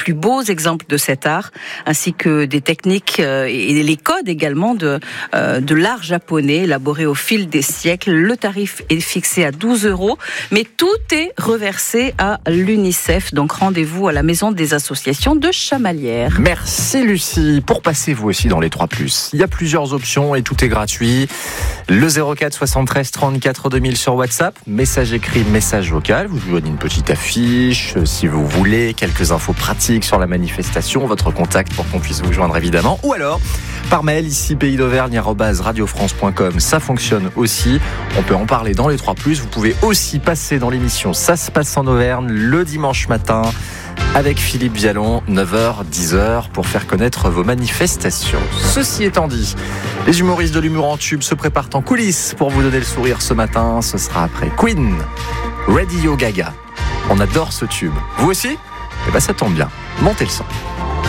plus beaux exemples de cet art, ainsi que des techniques et les codes également de l'art japonais élaboré au fil des siècles. Le tarif est fixé à 12 €, mais tout est reversé à l'UNICEF. Donc rendez-vous à la maison des associations de Chamalières. Merci Lucie. Pour passer vous aussi dans les 3+, il y a plusieurs options et tout est gratuit. Le 04 73 34 2000 sur WhatsApp, message écrit, message vocal. Vous joignez une petite affiche, si vous voulez, quelques infos pratiques sur la manifestation, votre contact pour qu'on puisse vous joindre évidemment. Ou alors, par mail, ici paysdauvergne@radiofrance.com. Ça fonctionne aussi. On peut en parler dans les 3+. Vous pouvez aussi passer dans l'émission Ça se passe en Auvergne le dimanche matin avec Philippe Vialon, 9h, 10h, pour faire connaître vos manifestations. Ceci étant dit, les humoristes de l'humour en tube se préparent en coulisses pour vous donner le sourire ce matin. Ce sera après Queen, Radio Gaga. On adore ce tube. Vous aussi ? Eh bien, ça tombe bien. Montez le son.